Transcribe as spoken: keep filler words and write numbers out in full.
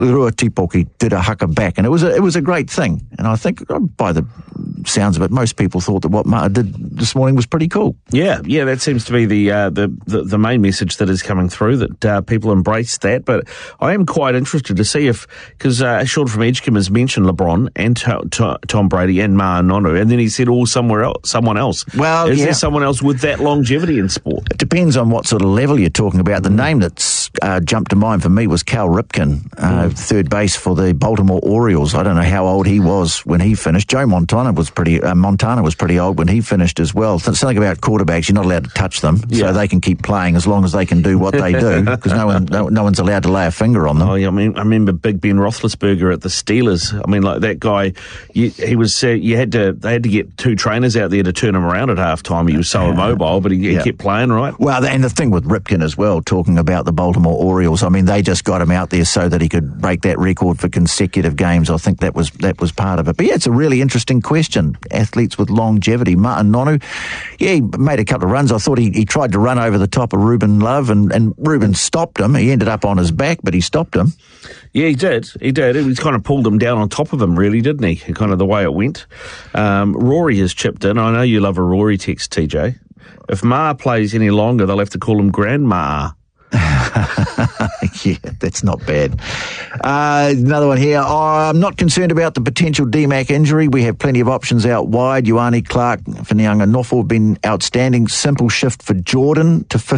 Ruatipoki did a haka back, and it was a, it was a great thing. And I think, by the sounds of it, most people thought that what Ma'a did this morning was pretty cool. Yeah, yeah, that seems to be the uh, the, the the main message that is coming through, that uh, people embrace that. But I am quite interested to see if, because uh, Sean from Edgecombe has mentioned LeBron and to, to, Tom Brady and Ma'a Nonu, and then he said, "Oh, somewhere else, someone else." Well, is yeah. there someone else with that longevity in sport? It depends on what sort of level you're talking about. The name that's uh, jumped to mind for me was Cal Ripken, uh, mm. third base for the Baltimore Orioles. I don't know how old he was when he finished. Joe Montana was pretty uh, Montana was pretty old when he finished as well. Something about quarterbacks, you're not allowed to touch them, yeah. so they can keep playing as long as they can do what they do, because no one no, no one's allowed to lay a finger on them. Oh, yeah, I mean, I remember Big Ben Roethlisberger at the Steelers. I mean, like that guy, you, he was. Uh, you had to. They had to get two trainers out there to turn him around at half time. He was so uh, immobile, but he, he yeah. kept playing, right? Well, and the thing with Ripken as well, talking about the Baltimore Orioles, I mean, they just got him out there so that he could break that record for consecutive games. I think that was that was part of it. But yeah, it's a really interesting question. Athletes with longevity. Ma'a Nonu, yeah, he made a couple of runs. I thought he, he tried to run over the top of Ruben Love, and, and Ruben stopped him. He ended up on his back, but he stopped him. Yeah, he did. He did. He kind of pulled him down on top of him, really, didn't he? Kind of the way it went. Um, Rory has chipped in. I know you love a Rory text, T J. If Ma plays any longer, they'll have to call him Grandma. Yeah, that's not bad. Uh, another one here. Oh, I'm not concerned about the potential D MAC injury. We have plenty of options out wide. Ioane Clark, Whitnei Nofo have been outstanding. Simple shift for Jordan to